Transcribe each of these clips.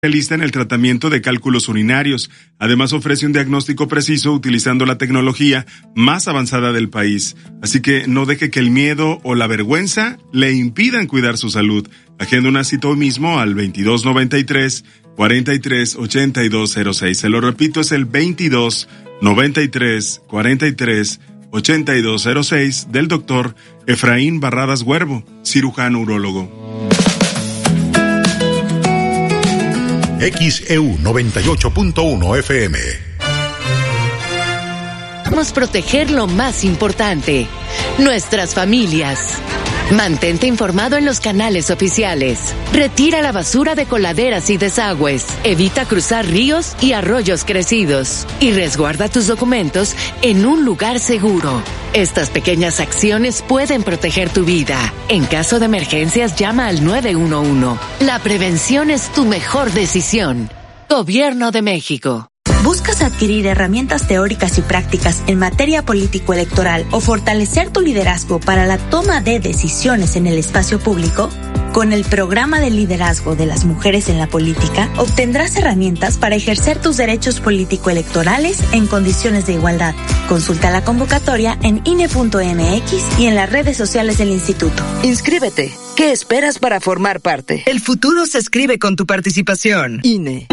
especialista en el tratamiento de cálculos urinarios. Además, ofrece un diagnóstico preciso utilizando la tecnología más avanzada del país. Así que no deje que el miedo o la vergüenza le impidan cuidar su salud. Agenda una cita hoy mismo al 2293-438206. Se lo repito, es el 2293-438206 del doctor Efraín Barradas Huervo, cirujano urólogo. XEU 98.1 FM. Vamos a proteger lo más importante, nuestras familias. Mantente informado en los canales oficiales. Retira la basura de coladeras y desagües. Evita cruzar ríos y arroyos crecidos. Y resguarda tus documentos en un lugar seguro. Estas pequeñas acciones pueden proteger tu vida. En caso de emergencias, llama al 911. La prevención es tu mejor decisión. Gobierno de México. ¿Buscas adquirir herramientas teóricas y prácticas en materia político-electoral o fortalecer tu liderazgo para la toma de decisiones en el espacio público? Con el programa de liderazgo de las mujeres en la política, obtendrás herramientas para ejercer tus derechos político-electorales en condiciones de igualdad. Consulta la convocatoria en INE.mx y en las redes sociales del instituto. Inscríbete. ¿Qué esperas para formar parte? El futuro se escribe con tu participación. INE.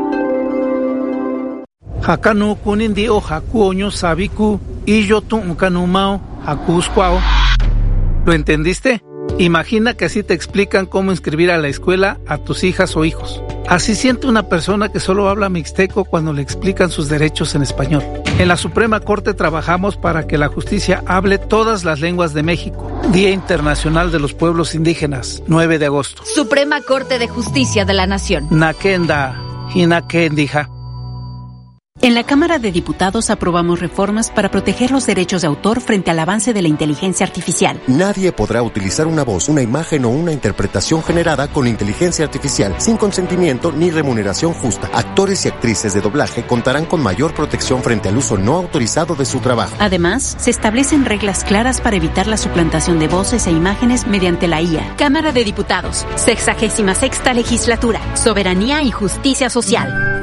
Hakanu kunindi o hakuoño sabiku y yo tu ukanumao hakuskwao. ¿Lo entendiste? Imagina que así te explican cómo inscribir a la escuela a tus hijas o hijos. Así siente una persona que solo habla mixteco cuando le explican sus derechos en español. En la Suprema Corte trabajamos para que la justicia hable todas las lenguas de México. Día Internacional de los Pueblos Indígenas, 9 de agosto. Suprema Corte de Justicia de la Nación. Nakenda, hinakendija. En la Cámara de Diputados aprobamos reformas para proteger los derechos de autor frente al avance de la inteligencia artificial. Nadie podrá utilizar una voz, una imagen o una interpretación generada con inteligencia artificial sin consentimiento ni remuneración justa. Actores y actrices de doblaje contarán con mayor protección frente al uso no autorizado de su trabajo. Además, se establecen reglas claras para evitar la suplantación de voces e imágenes mediante la IA. Cámara de Diputados, 66ª Legislatura, Soberanía y Justicia Social.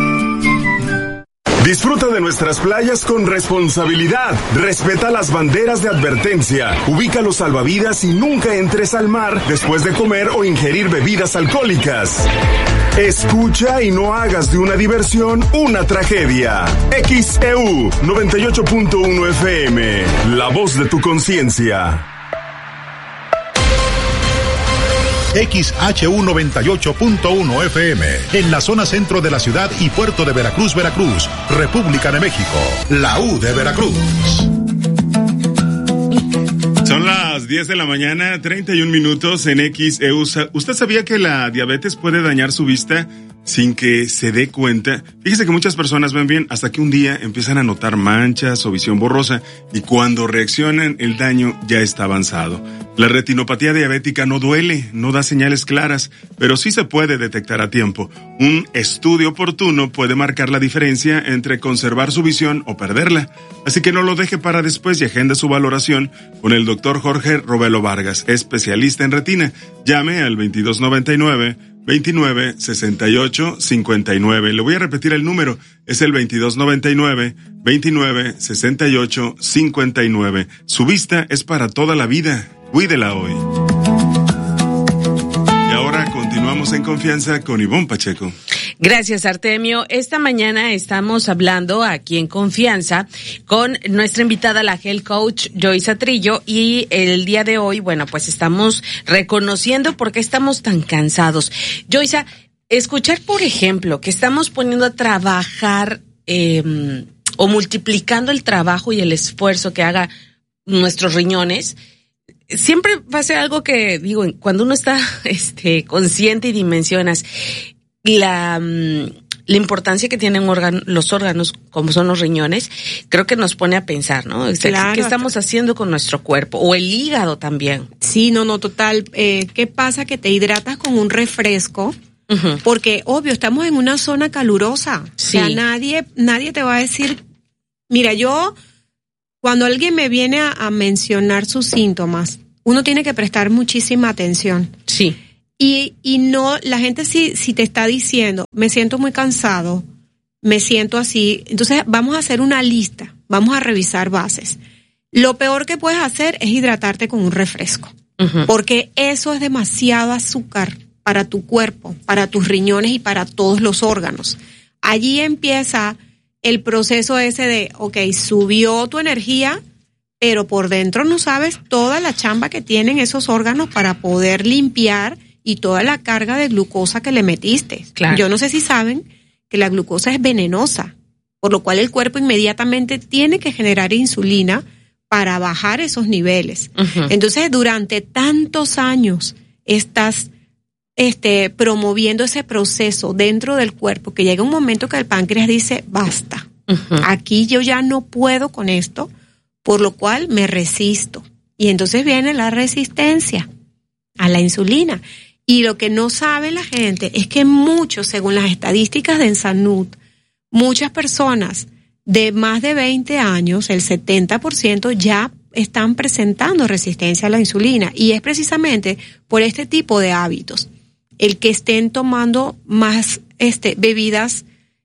Disfruta de nuestras playas con responsabilidad. Respeta las banderas de advertencia. Ubica los salvavidas y nunca entres al mar después de comer o ingerir bebidas alcohólicas. Escucha y no hagas de una diversión una tragedia. XEU 98.1 FM. La voz de tu conciencia. XHU 98.1 FM, en la zona centro de la ciudad y puerto de Veracruz, Veracruz, República de México, la U de Veracruz. Son las 10 de la mañana, 31 minutos en XEU. ¿Usted sabía que la diabetes puede dañar su vista sin que se dé cuenta? Fíjese que muchas personas ven bien hasta que un día empiezan a notar manchas o visión borrosa y cuando reaccionan el daño ya está avanzado. La retinopatía diabética no duele, no da señales claras, pero sí se puede detectar a tiempo. Un estudio oportuno puede marcar la diferencia entre conservar su visión o perderla. Así que no lo deje para después y agende su valoración con el doctor Jorge Robelo Vargas, especialista en retina. Llame al 2299-2968-59. Le voy a repetir el número, es el 2299-2968-59. Su vista es para toda la vida. Cuídela hoy. Y ahora continuamos en confianza con Ivonne Pacheco. Gracias, Artemio. Esta mañana estamos hablando aquí en Confianza con nuestra invitada, la Health Coach Joysa Trillo, y el día de hoy, bueno, pues estamos reconociendo por qué estamos tan cansados. Joysa, escuchar, por ejemplo, que estamos poniendo a trabajar o multiplicando el trabajo y el esfuerzo que haga nuestros riñones, siempre va a ser algo que, digo, cuando uno está consciente y dimensionas la importancia que tienen los órganos, como son los riñones, creo que nos pone a pensar, ¿no? Claro. ¿Qué estamos haciendo con nuestro cuerpo? O el hígado también. Sí, no, total. ¿Qué pasa? Que te hidratas con un refresco, porque, obvio, estamos en una zona calurosa. Sí. O sea, nadie te va a decir, mira, cuando alguien me viene a mencionar sus síntomas, uno tiene que prestar muchísima atención. Sí. Y no, la gente si te está diciendo, me siento muy cansado, me siento así, entonces vamos a hacer una lista, vamos a revisar bases. Lo peor que puedes hacer es hidratarte con un refresco, porque eso es demasiado azúcar para tu cuerpo, para tus riñones y para todos los órganos. Allí empieza el proceso ese de, subió tu energía, pero por dentro no sabes toda la chamba que tienen esos órganos para poder limpiar y toda la carga de glucosa que le metiste. Claro. Yo no sé si saben que la glucosa es venenosa, por lo cual el cuerpo inmediatamente tiene que generar insulina para bajar esos niveles. Entonces, durante tantos años estás promoviendo ese proceso dentro del cuerpo que llega un momento que el páncreas dice, basta, aquí yo ya no puedo con esto, por lo cual me resisto. Y entonces viene la resistencia a la insulina. Y lo que no sabe la gente es que según las estadísticas de Ensanud, muchas personas de más de 20 años, el 70% ya están presentando resistencia a la insulina. Y es precisamente por este tipo de hábitos. El que estén tomando más bebidas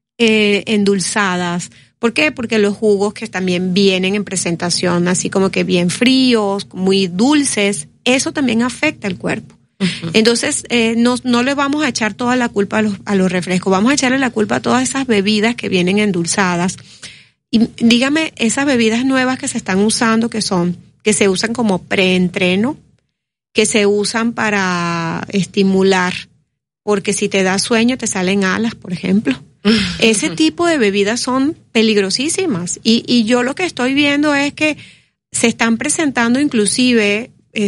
endulzadas. ¿Por qué? Porque los jugos que también vienen en presentación así como que bien fríos, muy dulces, eso también afecta al cuerpo. Entonces, no le vamos a echar toda la culpa a los refrescos, vamos a echarle la culpa a todas esas bebidas que vienen endulzadas. Y dígame, esas bebidas nuevas que se están usando, que se usan como preentreno, que se usan para estimular, porque si te da sueño te salen alas, por ejemplo. Ese tipo de bebidas son peligrosísimas. Y yo lo que estoy viendo es que se están presentando inclusive,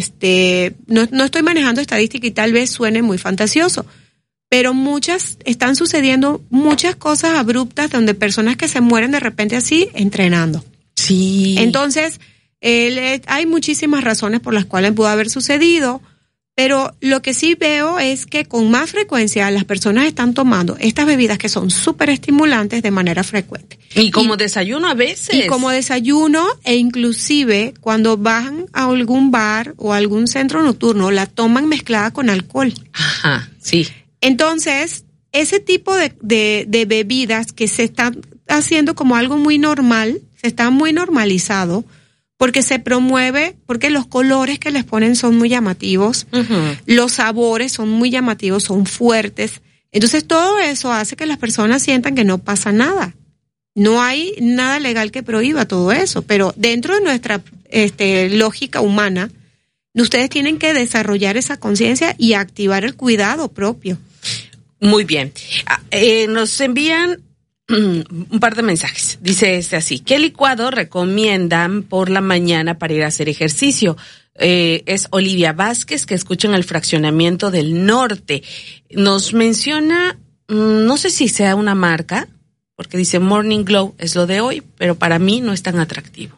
no estoy manejando estadística y tal vez suene muy fantasioso, pero están sucediendo muchas cosas abruptas donde personas que se mueren de repente así entrenando. Sí. Entonces, hay muchísimas razones por las cuales pudo haber sucedido, pero lo que sí veo es que con más frecuencia las personas están tomando estas bebidas que son súper estimulantes de manera frecuente. Y como desayuno a veces. Y como desayuno, e inclusive cuando van a algún bar o algún centro nocturno, la toman mezclada con alcohol. Ajá, sí. Entonces, ese tipo de bebidas que se están haciendo como algo muy normal, se está muy normalizado, porque se promueve, porque los colores que les ponen son muy llamativos, los sabores son muy llamativos, son fuertes. Entonces todo eso hace que las personas sientan que no pasa nada. No hay nada legal que prohíba todo eso, pero dentro de nuestra lógica humana, ustedes tienen que desarrollar esa conciencia y activar el cuidado propio. Muy bien. Nos envían un par de mensajes. Dice así: ¿qué licuado recomiendan por la mañana para ir a hacer ejercicio? Es Olivia Vázquez, que escucha en el Fraccionamiento del Norte. Nos menciona, no sé si sea una marca, porque dice Morning Glow es lo de hoy, pero para mí no es tan atractivo.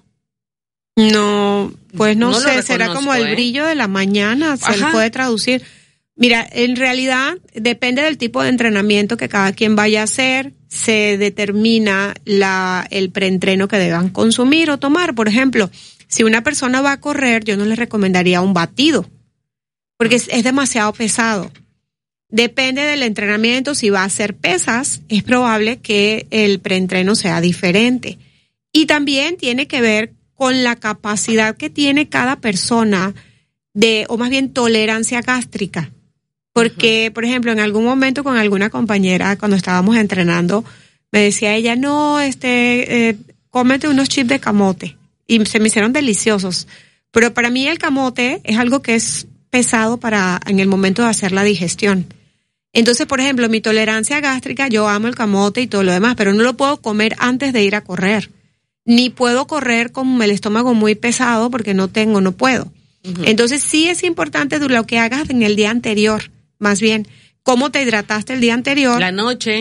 No, pues no sé, será como el brillo de la mañana, se le puede traducir. Mira, en realidad depende del tipo de entrenamiento que cada quien vaya a hacer, se determina el preentreno que deban consumir o tomar. Por ejemplo, si una persona va a correr, yo no le recomendaría un batido, porque es demasiado pesado. Depende del entrenamiento, si va a hacer pesas, es probable que el preentreno sea diferente. Y también tiene que ver con la capacidad que tiene cada persona o más bien tolerancia gástrica. Porque, por ejemplo, en algún momento con alguna compañera, cuando estábamos entrenando, me decía ella, no, cómete unos chips de camote. Y se me hicieron deliciosos. Pero para mí el camote es algo que es pesado en el momento de hacer la digestión. Entonces, por ejemplo, mi tolerancia gástrica, yo amo el camote y todo lo demás, pero no lo puedo comer antes de ir a correr. Ni puedo correr con el estómago muy pesado porque no puedo. Entonces, sí es importante lo que hagas en el día anterior. Más bien, ¿cómo te hidrataste el día anterior? La noche,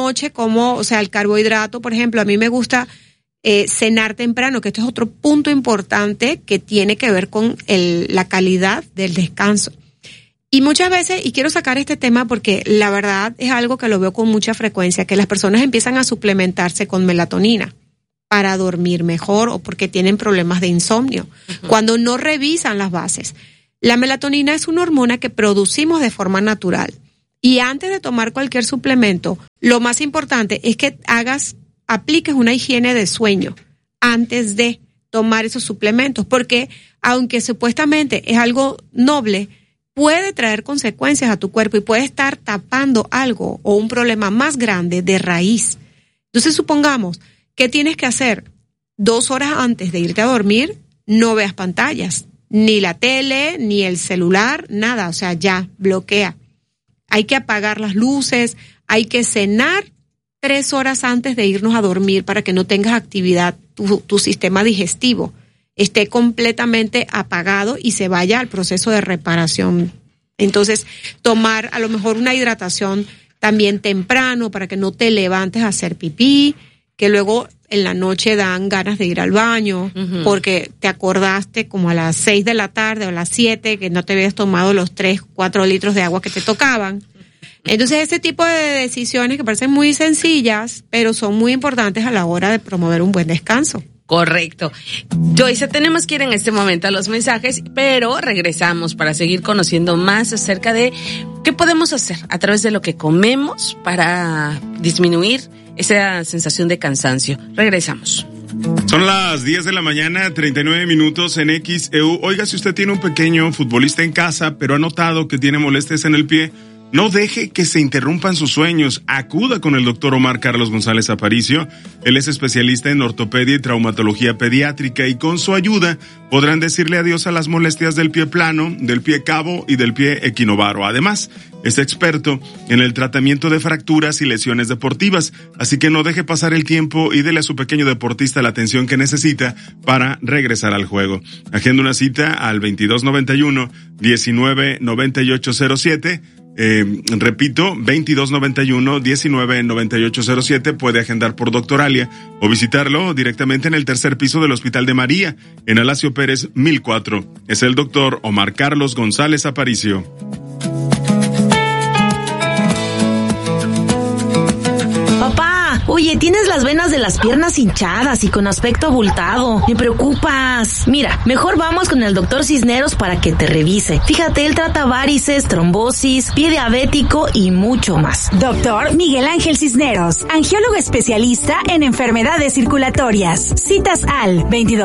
el carbohidrato, por ejemplo, a mí me gusta cenar temprano, que esto es otro punto importante que tiene que ver con la calidad del descanso. Y muchas veces, y quiero sacar este tema porque la verdad es algo que lo veo con mucha frecuencia, que las personas empiezan a suplementarse con melatonina para dormir mejor o porque tienen problemas de insomnio, cuando no revisan las bases. La melatonina es una hormona que producimos de forma natural. Y antes de tomar cualquier suplemento, lo más importante es que apliques una higiene de sueño antes de tomar esos suplementos, porque aunque supuestamente es algo noble, puede traer consecuencias a tu cuerpo y puede estar tapando algo o un problema más grande de raíz. Entonces, supongamos que tienes que hacer 2 horas antes de irte a dormir, no veas pantallas, ni la tele, ni el celular, nada, o sea, ya, bloquea. Hay que apagar las luces, hay que cenar 3 horas antes de irnos a dormir para que no tengas actividad, tu sistema digestivo esté completamente apagado y se vaya al proceso de reparación. Entonces, tomar a lo mejor una hidratación también temprano para que no te levantes a hacer pipí, que luego en la noche dan ganas de ir al baño, porque te acordaste como a las 6 de la tarde o a las 7 que no te habías tomado los 3-4 litros de agua que te tocaban. Entonces, ese tipo de decisiones que parecen muy sencillas, pero son muy importantes a la hora de promover un buen descanso. Correcto. Joyce, tenemos que ir en este momento a los mensajes, pero regresamos para seguir conociendo más acerca de qué podemos hacer a través de lo que comemos para disminuir esa sensación de cansancio. Regresamos. Son las 10 de la mañana, 39 minutos en XEU. Oiga, si usted tiene un pequeño futbolista en casa, pero ha notado que tiene molestias en el pie, no deje que se interrumpan sus sueños. Acuda con el doctor Omar Carlos González Aparicio. Él es especialista en ortopedia y traumatología pediátrica y con su ayuda podrán decirle adiós a las molestias del pie plano, del pie cabo y del pie equinovaro. Además, es experto en el tratamiento de fracturas y lesiones deportivas, así que no deje pasar el tiempo y dele a su pequeño deportista la atención que necesita para regresar al juego. Agenda una cita al 2291-199807. Repito, 2291-199807. Puede agendar por Doctoralia o visitarlo directamente en el 3er piso del Hospital de María, en Alacio Pérez 1004. Es el doctor Omar Carlos González Aparicio. Oye, tienes las venas de las piernas hinchadas y con aspecto abultado. Me preocupas. Mira, mejor vamos con el doctor Cisneros para que te revise. Fíjate, él trata varices, trombosis, pie diabético y mucho más. Doctor Miguel Ángel Cisneros, angiólogo especialista en enfermedades circulatorias. Citas al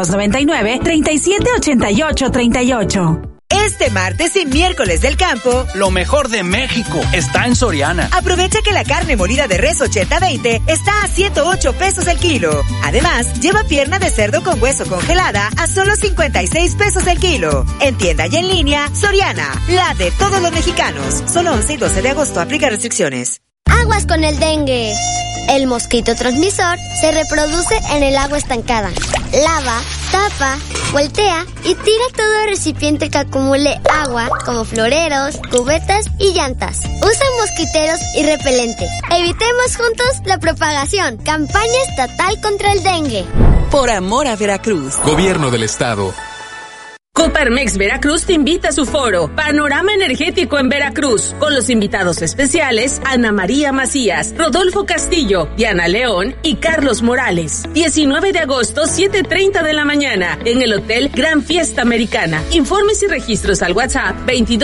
2299-378838. Este martes y miércoles del campo, lo mejor de México está en Soriana. Aprovecha que la carne molida de res 80-20 está a 108 pesos el kilo. Además, lleva pierna de cerdo con hueso congelada a solo 56 pesos el kilo. En tienda y en línea, Soriana, la de todos los mexicanos. Solo 11 y 12 de agosto, aplica restricciones. Aguas con el dengue. El mosquito transmisor se reproduce en el agua estancada. Lava, tapa, voltea y tira todo recipiente que acumule agua, como floreros, cubetas y llantas. Usa mosquiteros y repelente. Evitemos juntos la propagación. Campaña estatal contra el dengue. Por amor a Veracruz. Gobierno del Estado. Coparmex Veracruz te invita a su foro Panorama Energético en Veracruz, con los invitados especiales Ana María Macías, Rodolfo Castillo, Diana León y Carlos Morales. 19 de agosto, 7:30 de la mañana, en el Hotel Gran Fiesta Americana. Informes y registros al WhatsApp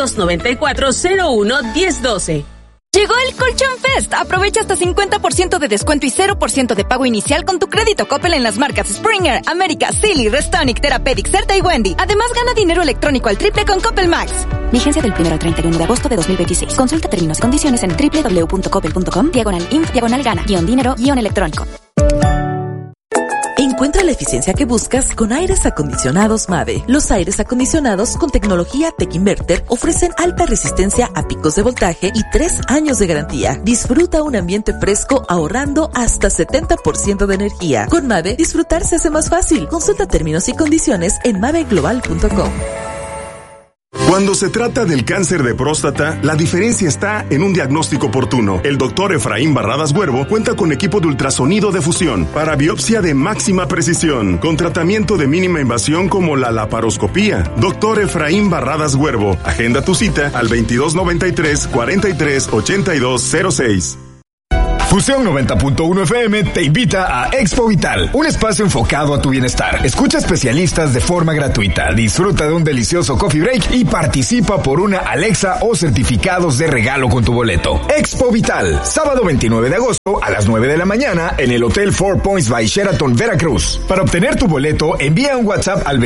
2294-01-1012. Llegó el Colchón Fest. Aprovecha hasta 50% de descuento y 0% de pago inicial con tu crédito Coppel en las marcas Springer, América, Silly, Restonic, Therapeutic, Certa y Wendy. Además, gana dinero electrónico al triple con Coppel Max. Vigencia del 1 al 31 de agosto de 2026. Consulta términos y condiciones en www.coppel.com/INF/gana-dinero-electrónico. Encuentra la eficiencia que buscas con aires acondicionados Mave. Los aires acondicionados con tecnología Tech Inverter ofrecen alta resistencia a picos de voltaje y 3 años de garantía. Disfruta un ambiente fresco ahorrando hasta 70% de energía. Con Mave, disfrutar se hace más fácil. Consulta términos y condiciones en maveglobal.com. Cuando se trata del cáncer de próstata, la diferencia está en un diagnóstico oportuno. El doctor Efraín Barradas Huervo cuenta con equipo de ultrasonido de fusión para biopsia de máxima precisión, con tratamiento de mínima invasión como la laparoscopía. Doctor Efraín Barradas Huervo, agenda tu cita al 2293-438206. Fusión 90.1 FM te invita a Expo Vital, un espacio enfocado a tu bienestar. Escucha especialistas de forma gratuita, disfruta de un delicioso coffee break y participa por una Alexa o certificados de regalo con tu boleto. Expo Vital, sábado 29 de agosto a las 9 de la mañana en el Hotel Four Points by Sheraton, Veracruz. Para obtener tu boleto, envía un WhatsApp al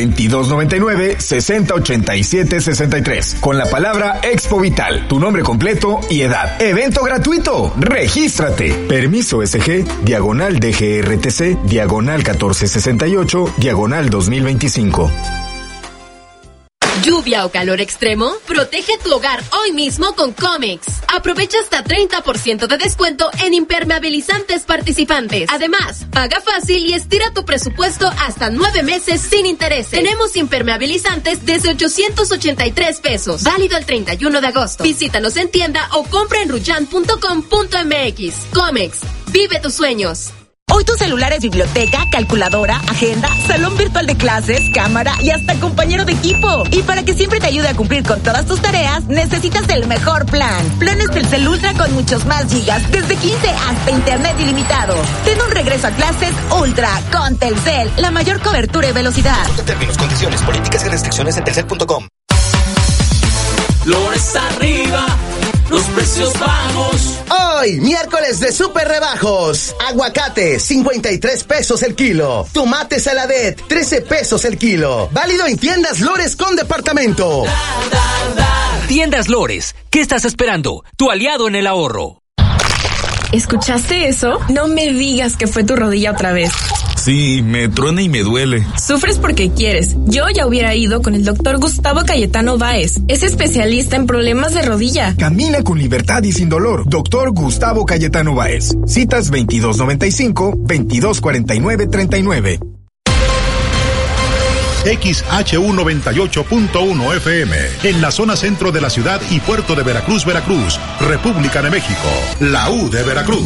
2299-608763 con la palabra Expo Vital, tu nombre completo y edad. Evento gratuito. Regístrate. Permiso SG, diagonal DGRTC, diagonal 1468, diagonal 2025. ¿Lluvia o calor extremo? Protege tu hogar hoy mismo con Comex. Aprovecha hasta 30% de descuento en impermeabilizantes participantes. Además, paga fácil y estira tu presupuesto hasta 9 meses sin intereses. Tenemos impermeabilizantes desde 883 pesos. Válido el 31 de agosto. Visítanos en tienda o compra en ruyan.com.mx. Comex. Vive tus sueños. Hoy tu celular es biblioteca, calculadora, agenda, salón virtual de clases, cámara y hasta compañero de equipo. Y para que siempre te ayude a cumplir con todas tus tareas, necesitas el mejor plan. Planes Telcel Ultra con muchos más gigas, desde 15 hasta internet ilimitado. Ten un regreso a clases Ultra con Telcel, la mayor cobertura y velocidad. Términos, condiciones, políticas y restricciones en telcel.com. Flores arriba, los precios bajos. Hoy, miércoles de super rebajos. Aguacate, 53 pesos el kilo. Tomate Saladet, 13 pesos el kilo. Válido en tiendas Lores con departamento. Tiendas Lores, ¿qué estás esperando? Tu aliado en el ahorro. ¿Escuchaste eso? No me digas que fue tu rodilla otra vez. Sí, me truena y me duele. Sufres porque quieres. Yo ya hubiera ido con el doctor Gustavo Cayetano Báez. Es especialista en problemas de rodilla. Camina con libertad y sin dolor. Doctor Gustavo Cayetano Báez. Citas 2295-2249-39. XHU98.1 FM, en la zona centro de la ciudad y puerto de Veracruz, Veracruz, República de México, la U de Veracruz.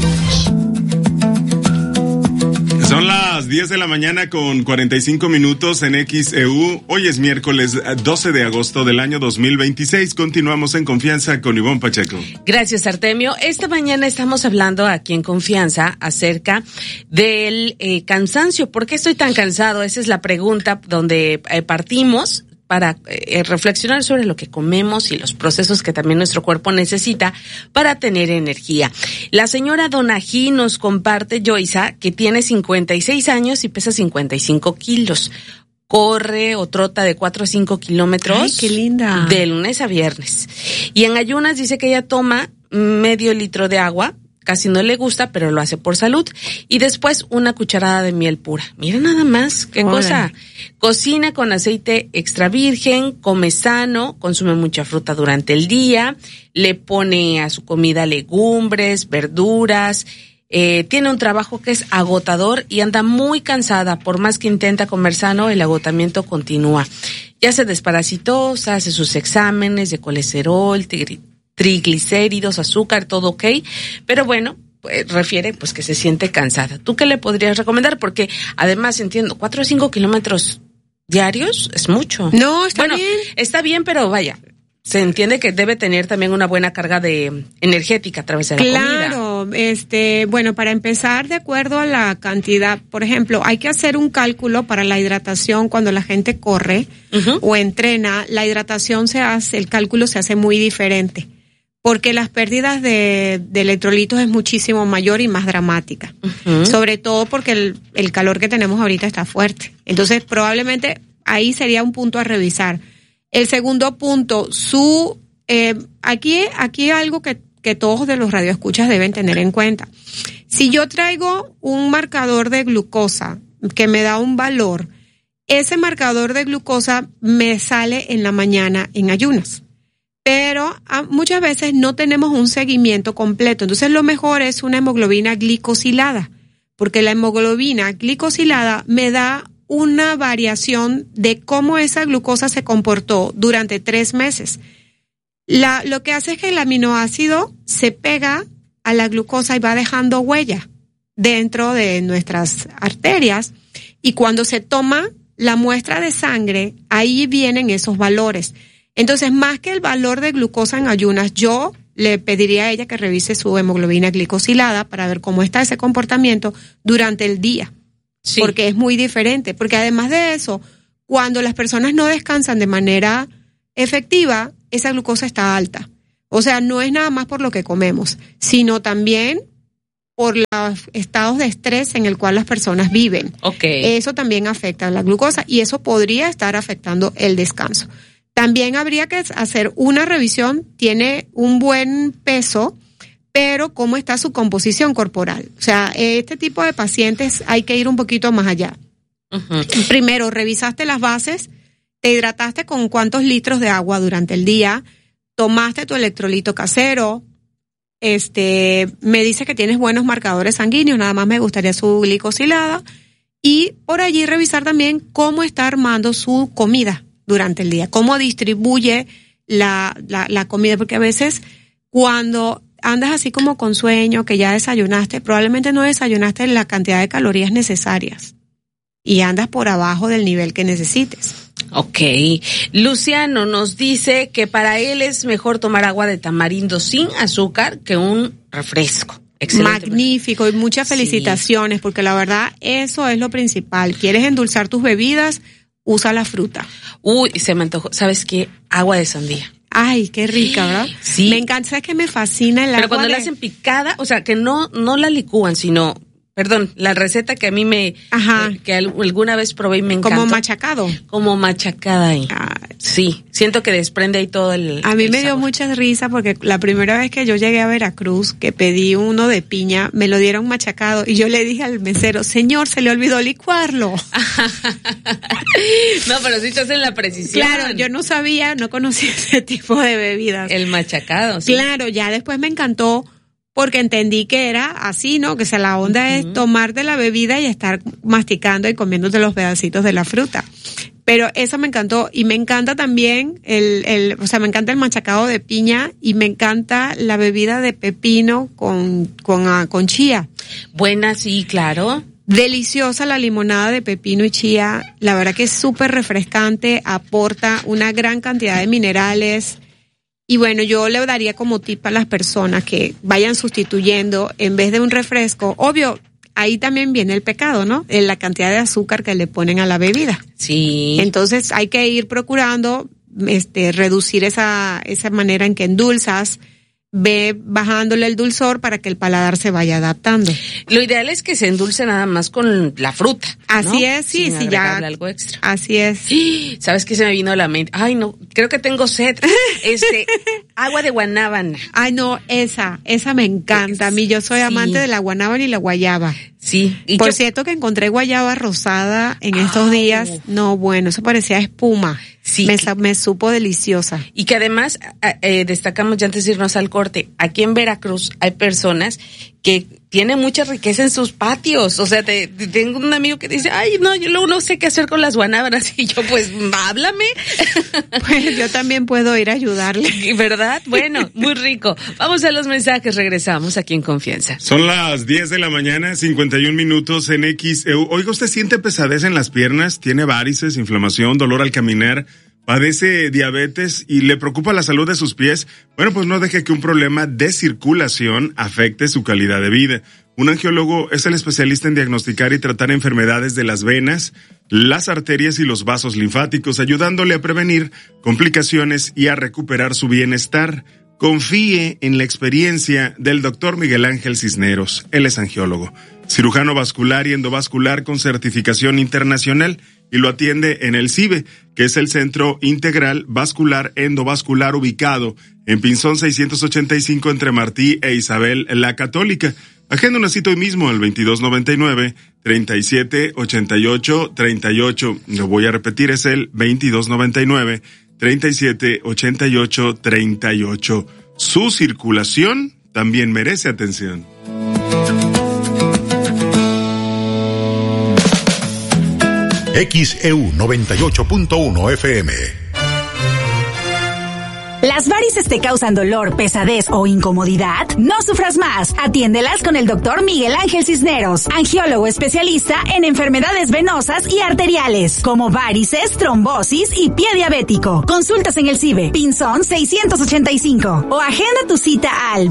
Son las 10 de la mañana con 45 minutos en XEU. Hoy es miércoles 12 de agosto del año 2026. Continuamos en Confianza con Ivonne Pacheco. Gracias, Artemio. Esta mañana estamos hablando aquí en Confianza acerca del cansancio. ¿Por qué estoy tan cansado? Esa es la pregunta donde partimos para reflexionar sobre lo que comemos y los procesos que también nuestro cuerpo necesita para tener energía. La señora Donají nos comparte, Joysa, que tiene 56 años y pesa 55 kilos. Corre o trota de 4 a 5 kilómetros. ¡Ay, qué linda! De lunes a viernes. Y en ayunas dice que ella toma medio litro de agua. Casi no le gusta, pero lo hace por salud. Y después una cucharada de miel pura. Mira nada más, qué cosa. Cocina con aceite extra virgen, come sano, consume mucha fruta durante el día, le pone a su comida legumbres, verduras. Tiene un trabajo que es agotador y anda muy cansada. Por más que intenta comer sano, el agotamiento continúa. Ya se desparasitó, se hace sus exámenes de colesterol, triglicéridos, azúcar, todo ok, pero bueno, pues, refiere pues que se siente cansada. ¿Tú qué le podrías recomendar? Porque además entiendo, 4 o 5 kilómetros diarios es mucho. No, está bien. Está bien, pero vaya, se entiende que debe tener también una buena carga de energética a través de la comida. Claro, bueno, para empezar, de acuerdo a la cantidad, por ejemplo, hay que hacer un cálculo para la hidratación cuando la gente corre o entrena. La hidratación el cálculo se hace muy diferente, porque las pérdidas de electrolitos es muchísimo mayor y más dramática. Sobre todo porque el calor que tenemos ahorita está fuerte. Entonces, probablemente ahí sería un punto a revisar. El segundo punto, aquí algo que todos de los radioescuchas deben tener en cuenta. Si yo traigo un marcador de glucosa que me da un valor, ese marcador de glucosa me sale en la mañana en ayunas. Pero muchas veces no tenemos un seguimiento completo. Entonces lo mejor es una hemoglobina glicosilada, porque la hemoglobina glicosilada me da una variación de cómo esa glucosa se comportó durante 3 meses. Lo que hace es que el aminoácido se pega a la glucosa y va dejando huella dentro de nuestras arterias, y cuando se toma la muestra de sangre, ahí vienen esos valores. Entonces, más que el valor de glucosa en ayunas, yo le pediría a ella que revise su hemoglobina glicosilada para ver cómo está ese comportamiento durante el día. Sí. Porque es muy diferente. Porque además de eso, cuando las personas no descansan de manera efectiva, esa glucosa está alta. O sea, no es nada más por lo que comemos, sino también por los estados de estrés en el cual las personas viven. Eso también afecta a la glucosa y eso podría estar afectando el descanso. También habría que hacer una revisión, tiene un buen peso, pero cómo está su composición corporal. O sea, este tipo de pacientes hay que ir un poquito más allá. Primero, revisaste las bases, te hidrataste con cuántos litros de agua durante el día, tomaste tu electrolito casero, me dice que tienes buenos marcadores sanguíneos, nada más me gustaría su glicosilada, y por allí revisar también cómo está armando su comida durante el día, cómo distribuye la comida, porque a veces cuando andas así como con sueño, que ya desayunaste, probablemente no desayunaste la cantidad de calorías necesarias y andas por abajo del nivel que necesites. Luciano nos dice que para él es mejor tomar agua de tamarindo sin azúcar que un refresco. Excelente. Magnífico, y muchas felicitaciones, porque la verdad eso es lo principal. ¿Quieres endulzar tus bebidas? Usa la fruta. Uy, se me antojó. ¿Sabes qué? Agua de sandía. Ay, qué rica, ¿verdad? Sí. Me encanta, ¿sabes qué me fascina el agua? Pero cuando la hacen picada, o sea, que no la licúan, sino... Perdón, la receta que a mí que alguna vez probé y me encantó. ¿Como machacado? Como machacada ahí. Sí, siento que desprende ahí todo el A mí el me dio sabor. Mucha risa porque la primera vez que yo llegué a Veracruz, que pedí uno de piña, me lo dieron machacado y yo le dije al mesero, señor, se le olvidó licuarlo. No, pero sí te hacen la precisión. Claro, yo no sabía, no conocía ese tipo de bebidas. El machacado, sí. Claro, ya después me encantó. Porque entendí que era así, ¿no? Que la onda es tomar de la bebida y estar masticando y comiéndote los pedacitos de la fruta. Pero eso me encantó. Y me encanta también o sea, me encanta el machacado de piña y me encanta la bebida de pepino con chía. Buena, sí, claro. Deliciosa la limonada de pepino y chía. La verdad que es súper refrescante, aporta una gran cantidad de minerales. Y bueno, yo le daría como tip a las personas que vayan sustituyendo en vez de un refresco. Obvio, ahí también viene el pecado, ¿no? En la cantidad de azúcar que le ponen a la bebida. Sí. Entonces hay que ir procurando reducir esa manera en que endulzas, ve bajándole el dulzor para que el paladar se vaya adaptando. Lo ideal es que se endulce nada más con la fruta. Así ¿no? es, sí, sin ya. Algo extra. Así es. ¿Sabes qué se me vino a la mente? Ay, no, creo que tengo sed. Agua de guanábana. Ay, no, esa me encanta. A mí yo soy amante de la guanábana y la guayaba. Sí. ¿Y por cierto que encontré guayaba rosada en estos días? No, bueno, eso parecía espuma. Sí. Me supo deliciosa. Y que además, destacamos ya antes de irnos al corte, aquí en Veracruz hay personas que tienen mucha riqueza en sus patios. O sea, tengo un amigo que dice, ay, no, yo luego no sé qué hacer con las guanábanas. Y yo, pues, háblame. Pues yo también puedo ir a ayudarle. ¿Verdad? Bueno, muy rico. Vamos a los mensajes, regresamos aquí en Confianza. Son las 10 de la mañana, 51 minutos en XEU. Oiga, ¿usted siente pesadez en las piernas? ¿Tiene varices, inflamación, dolor al caminar? ¿Padece diabetes y le preocupa la salud de sus pies? Bueno, pues no deje que un problema de circulación afecte su calidad de vida. Un angiólogo es el especialista en diagnosticar y tratar enfermedades de las venas, las arterias y los vasos linfáticos, ayudándole a prevenir complicaciones y a recuperar su bienestar. Confíe en la experiencia del doctor Miguel Ángel Cisneros. Él es angiólogo, cirujano vascular y endovascular con certificación internacional y lo atiende en el CIBE, que es el Centro Integral Vascular Endovascular ubicado en Pinzón 685 entre Martí e Isabel la Católica. Agenda una cita hoy mismo al 2299-3788-38. Lo voy a repetir, es el 2299-3788-38. Su circulación también merece atención. XEU 98.1 FM. ¿Las varices te causan dolor, pesadez o incomodidad? No sufras más. Atiéndelas con el doctor Miguel Ángel Cisneros, angiólogo especialista en enfermedades venosas y arteriales, como varices, trombosis y pie diabético. Consultas en el CIBE, Pinzón 685, o agenda tu cita al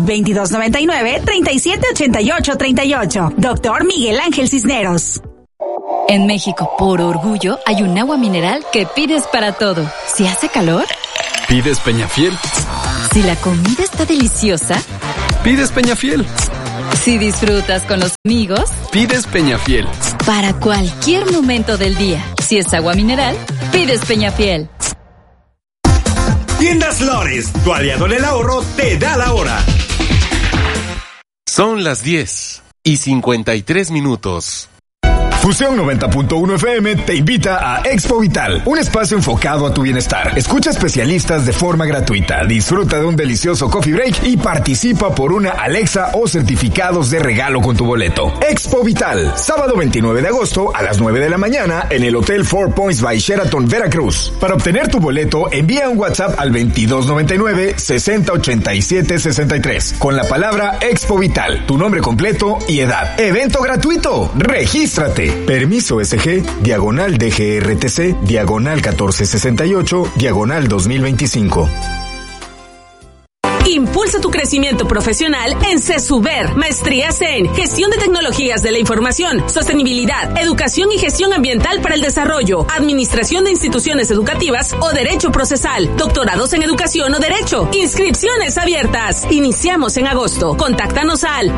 2299-378838. Doctor Miguel Ángel Cisneros. En México, por orgullo, hay un agua mineral que pides para todo. Si hace calor, pides Peñafiel. Si la comida está deliciosa, pides Peñafiel. Si disfrutas con los amigos, pides Peñafiel. Para cualquier momento del día, si es agua mineral, pides Peñafiel. Tiendas Lores, tu aliado en el ahorro, te da la hora. Son las 10:53. Fusión 90.1 FM te invita a Expo Vital, un espacio enfocado a tu bienestar. Escucha especialistas de forma gratuita, disfruta de un delicioso coffee break y participa por una Alexa o certificados de regalo con tu boleto. Expo Vital, sábado 29 de agosto a las 9 de la mañana en el Hotel Four Points by Sheraton, Veracruz. Para obtener tu boleto, envía un WhatsApp al 2299-608763 con la palabra Expo Vital, tu nombre completo y edad. Evento gratuito, regístrate. Permiso SG, diagonal DGRTC, diagonal 1468, diagonal 2025. Impulsa tu crecimiento profesional en CESUBER. Maestrías en Gestión de Tecnologías de la Información, Sostenibilidad, Educación y Gestión Ambiental para el Desarrollo, Administración de Instituciones Educativas o Derecho Procesal, Doctorados en Educación o Derecho. Inscripciones abiertas. Iniciamos en agosto. Contáctanos al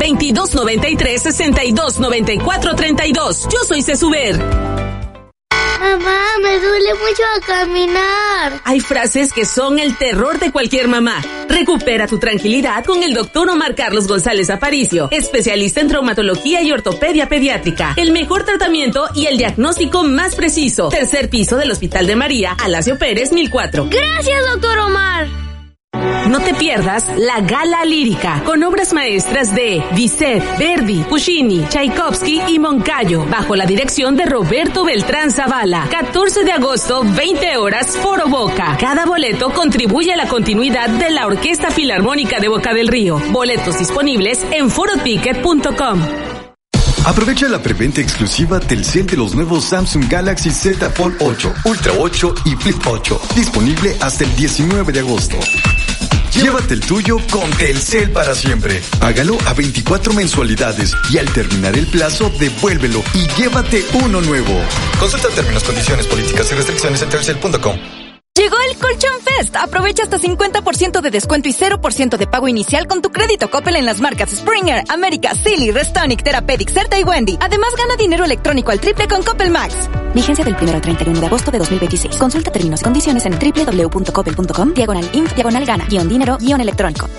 2293-629432. Yo soy CESUBER. Mamá, me duele mucho a caminar. Hay frases que son el terror de cualquier mamá. Recupera tu tranquilidad con el doctor Omar Carlos González Aparicio, especialista en traumatología y ortopedia pediátrica. El mejor tratamiento y el diagnóstico más preciso. Tercer piso del Hospital de María, Alasio Pérez, 1004. Gracias, doctor Omar. No te pierdas la Gala Lírica, con obras maestras de Bizet, Verdi, Puccini, Tchaikovsky y Moncayo, bajo la dirección de Roberto Beltrán Zavala. 14 de agosto, 20 horas, Foro Boca. Cada boleto contribuye a la continuidad de la Orquesta Filarmónica de Boca del Río. Boletos disponibles en foroticket.com. Aprovecha la preventa exclusiva Telcel de los nuevos Samsung Galaxy Z Fold 8, Ultra 8 y Flip 8. Disponible hasta el 19 de agosto. Llévate el tuyo con Telcel para siempre. Págalo a 24 mensualidades y al terminar el plazo, devuélvelo y llévate uno nuevo. Consulta términos, condiciones, políticas y restricciones en telcel.com. Llegó el Colchón Fest. Aprovecha hasta 50% de descuento y 0% de pago inicial con tu crédito Coppel en las marcas Springer, América, Silly, Restonic, Therapeutic, Certa y Wendy. Además, gana dinero electrónico al triple con Coppel Max. Vigencia del 1 al 31 de agosto de 2026. Consulta términos y condiciones en www.coppel.com, /inf, /gana, -dinero, -electrónico.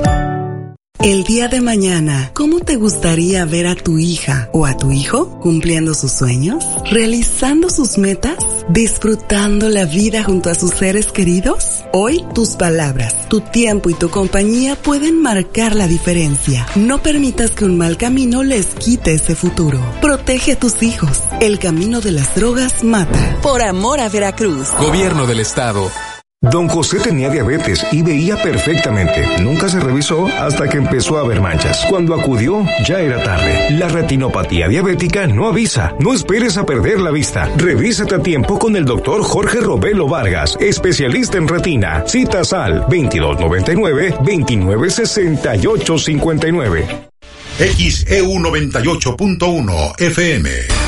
El día de mañana, ¿cómo te gustaría ver a tu hija o a tu hijo cumpliendo sus sueños, realizando sus metas, disfrutando la vida junto a sus seres queridos? Hoy, tus palabras, tu tiempo y tu compañía pueden marcar la diferencia. No permitas que un mal camino les quite ese futuro. Protege a tus hijos. El camino de las drogas mata. Por amor a Veracruz. Gobierno del Estado. Don José tenía diabetes y veía perfectamente. Nunca se revisó hasta que empezó a ver manchas. Cuando acudió, ya era tarde. La retinopatía diabética no avisa. No esperes a perder la vista. Revísate a tiempo con el doctor Jorge Robelo Vargas, especialista en retina. Citas al 2299-296859. XEU 98.1 FM.